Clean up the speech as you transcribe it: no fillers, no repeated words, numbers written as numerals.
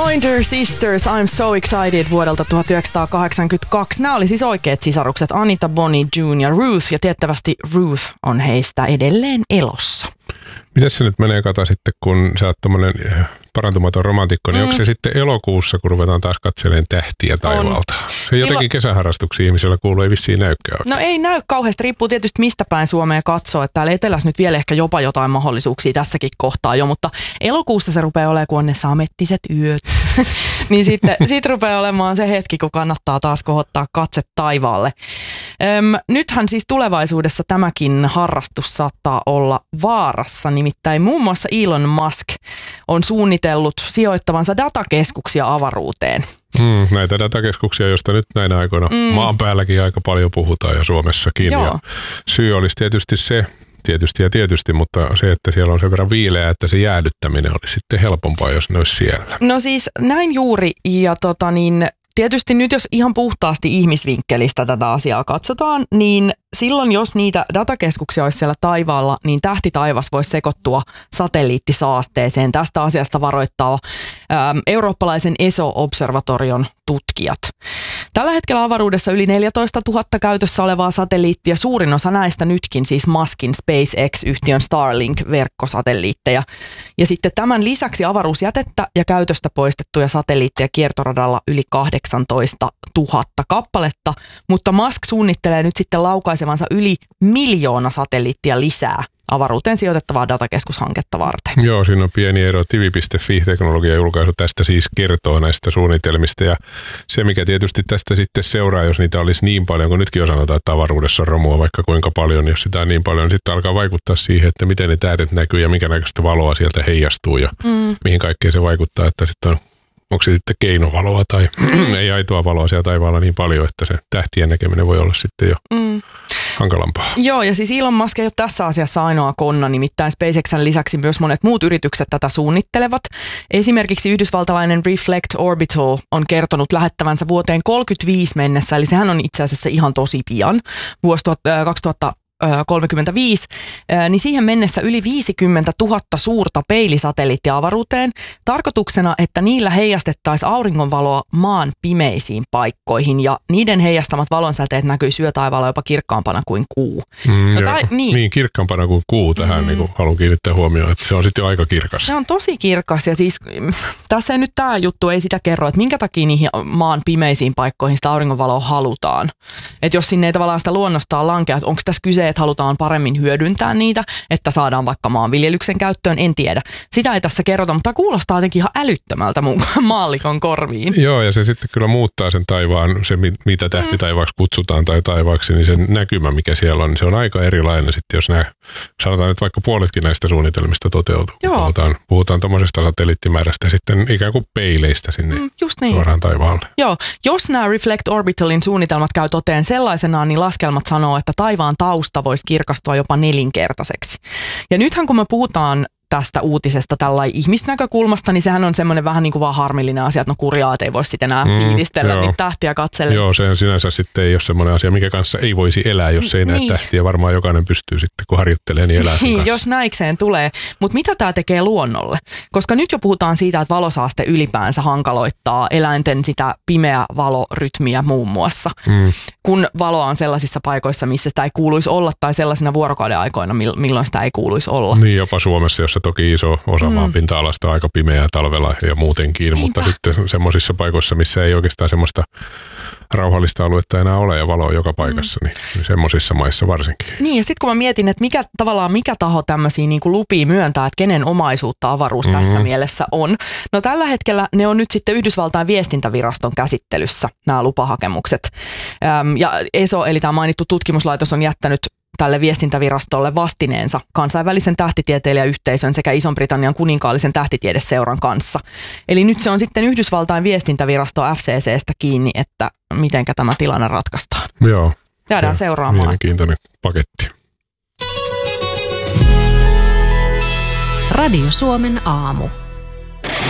Pointer Sisters, I'm so excited vuodelta 1982. Nämä oli siis oikeat sisarukset Anita, Bonnie, June ja Ruth, ja tiettävästi Ruth on heistä edelleen elossa. Mitäs se nyt menee, Kata, sitten, kun sä oot tommonen parantumaton romantikko, niin onko se sitten elokuussa, kun ruvetaan taas katselemaan tähtiä taivaalta? Se jotenkin kesäharrastuksia ihmisillä kuuluu, ei vissiin näykään. No ei näy kauheasti, riippuu tietysti mistä päin Suomea katsoo, että täällä etelässä nyt vielä ehkä jopa jotain mahdollisuuksia tässäkin kohtaa jo, mutta elokuussa se rupeaa olemaan, kun on ne samettiset yöt, niin sitten rupeaa olemaan se hetki, kun kannattaa taas kohottaa katse taivaalle. Nythän siis tulevaisuudessa tämäkin harrastus saattaa olla vaarassa, nimittäin muun muassa Elon Musk on suunnitellut sijoittavansa datakeskuksia avaruuteen. Näitä datakeskuksia, joista nyt näinä aikoina maan päälläkin aika paljon puhutaan ja Suomessakin. Ja syy olisi tietysti, mutta se, että siellä on sen verran viileä, että se jäädyttäminen olisi sitten helpompaa, jos ne olisi siellä. No siis näin juuri, ja tietysti nyt jos ihan puhtaasti ihmisvinkkelistä tätä asiaa katsotaan, niin silloin jos niitä datakeskuksia olisi siellä taivaalla, niin tähtitaivas voisi sekoittua satelliittisaasteeseen. Tästä asiasta varoittaa eurooppalaisen ESO-observatorion tutkijat. Tällä hetkellä avaruudessa yli 14 000 käytössä olevaa satelliittia, suurin osa näistä nytkin siis Muskin SpaceX-yhtiön Starlink-verkkosatelliitteja. Ja sitten tämän lisäksi avaruusjätettä ja käytöstä poistettuja satelliitteja kiertoradalla yli 18 000 kappaletta, mutta Musk suunnittelee nyt sitten laukaisevansa yli 1 000 000 satelliittia lisää avaruuteen sijoitettavaa datakeskushanketta varten. Joo, siinä on pieni ero. Tivi.fi-teknologian julkaisu tästä siis kertoo näistä suunnitelmista, ja se mikä tietysti tästä sitten seuraa, jos niitä olisi niin paljon, kun nytkin jo sanotaan, että avaruudessa on romua vaikka kuinka paljon, jos sitä on niin paljon, niin sitten alkaa vaikuttaa siihen, että miten ne tähdet näkyy ja mikä näköistä valoa sieltä heijastuu ja mihin kaikkeen se vaikuttaa, että sitten onko se sitten keinovaloa tai ei aitoa valoa siellä taivaalla niin paljon, että se tähtien näkeminen voi olla sitten jo hankalampaa. Joo, ja siis Elon Musk ei ole tässä asiassa ainoa konna, nimittäin SpaceXn lisäksi myös monet muut yritykset tätä suunnittelevat. Esimerkiksi yhdysvaltalainen Reflect Orbital on kertonut lähettävänsä vuoteen 2035 mennessä, eli sehän on itse asiassa ihan tosi pian, vuosi 2035, niin siihen mennessä yli 50 000 suurta peilisatelliittia avaruuteen, tarkoituksena, että niillä heijastettaisiin auringonvaloa maan pimeisiin paikkoihin, ja niiden heijastamat valonsäteet näkyy yötaivaalla jopa kirkkaampana kuin kuu. Niin, kirkkaampana kuin kuu tähän niin haluan kiinnittää huomioon, että se on sitten jo aika kirkas. Se on tosi kirkas, ja siis tässä ei nyt tämä juttu ei sitä kerro, että minkä takia niihin maan pimeisiin paikkoihin sitä auringonvaloa halutaan. Että jos sinne ei tavallaan sitä luonnostaan lankea, että onko tässä kyse, että halutaan paremmin hyödyntää niitä, että saadaan vaikka maanviljelyksen käyttöön, en tiedä. Sitä ei tässä kerrota, mutta kuulostaa jotenkin ihan älyttömältä mun maallikon korviin. Joo, ja se sitten kyllä muuttaa sen taivaan, se mitä tähtitaivaaksi kutsutaan tai taivaaksi, niin sen näkymä, mikä siellä on, niin se on aika erilainen sitten, jos sanotaan nyt vaikka puoletkin näistä suunnitelmista toteutuu. Puhutaan tuommoisesta satelliittimäärästä ja sitten ikään kuin peileistä sinne suoraan taivaalle. Joo, jos nämä Reflect Orbitalin suunnitelmat käy toteen sellaisenaan, niin laskelmat sanoo, että taivaan tausta voisi kirkastua jopa 4-kertaiseksi. Ja nythän kun me puhutaan tästä uutisesta tällainen ihmisnäkökulmasta, niin sehän on semmoinen vähän niin kuin vaan harmillinen asia, että no kurjaa, ei voi sitten enää fiilistellä niitä tähtiä katsella. Joo, se sinänsä sitten ei ole semmoinen asia, mikä kanssa ei voisi elää, jos ei näe tähtiä. Varmaan jokainen pystyy sitten, kun harjoittelee, niin elää sen kanssa. Jos näikseen tulee. Mutta mitä tämä tekee luonnolle? Koska nyt jo puhutaan siitä, että valosaaste ylipäänsä hankaloittaa eläinten sitä pimeä valorytmiä muun muassa. Kun valoa on sellaisissa paikoissa, missä sitä ei kuuluisi olla, tai sellaisina vuorokauden aikoina, milloin sitä ei kuuluisi olla. Niin, jopa Suomessa, jossa toki iso osa maanpinta-alasta on aika pimeää talvella ja muutenkin, mutta sitten semmoisissa paikoissa, missä ei oikeastaan semmoista rauhallista aluetta enää ole ja valoa joka paikassa, niin semmoisissa maissa varsinkin. Niin, ja sitten kun mä mietin, että mikä taho tämmöisiä niin kuin lupia myöntää, että kenen omaisuutta avaruus tässä mielessä on. No tällä hetkellä ne on nyt sitten Yhdysvaltain viestintäviraston käsittelyssä, nämä lupahakemukset. Ja ESO, eli tämä mainittu tutkimuslaitos, on jättänyt tälle viestintävirastolle vastineensa kansainvälisen tähtitieteilijäyhteisön sekä Ison-Britannian kuninkaallisen tähtitiedeseuran kanssa. Eli nyt se on sitten Yhdysvaltain viestintävirasto FCC:stä kiinni, että mitenkä tämä tilanne ratkaistaan. Joo. Jäädään seuraamaan. Mielenkiintoinen paketti. Radio Suomen aamu.